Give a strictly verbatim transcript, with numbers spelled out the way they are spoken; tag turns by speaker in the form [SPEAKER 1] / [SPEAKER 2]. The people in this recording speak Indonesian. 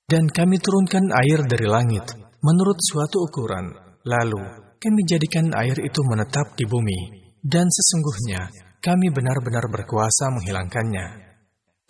[SPEAKER 1] Dan kami turunkan air dari langit menurut suatu ukuran, lalu kami jadikan air itu menetap di bumi, dan sesungguhnya kami benar-benar berkuasa menghilangkannya.